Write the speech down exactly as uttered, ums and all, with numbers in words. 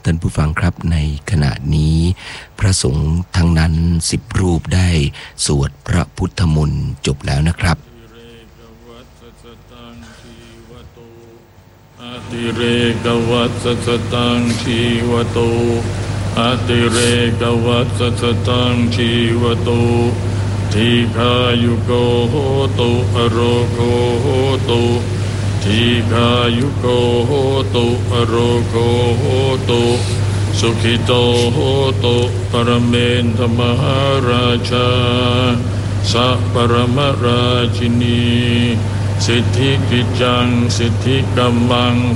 ท่านผู้ฟังครับในขณะนี้พระสงฆ์ทั้งนั้นสิบรูปได้สวดพระพุทธมนต์จบแล้วนะครับอติเรกวัสสตังชีวโตอติเรกวัสสตังชีวโตทีฆายุโกโหตุอโรโกโหตุทีฆายุโกโหตุอโรโกโหตุสุขิโตโหตุปรเมนทมหาราชาสัพปรมราชินีสิทธิกิจจังสิทธิกัมมัง